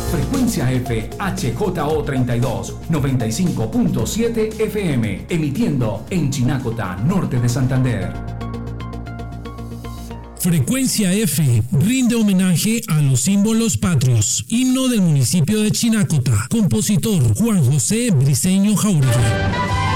Frecuencia F HJO32 95.7 FM, emitiendo en Chinacota, norte de Santander. Frecuencia F rinde homenaje a los símbolos patrios. Himno del municipio de Chinacota. Compositor Juan José Briceño Jauregui.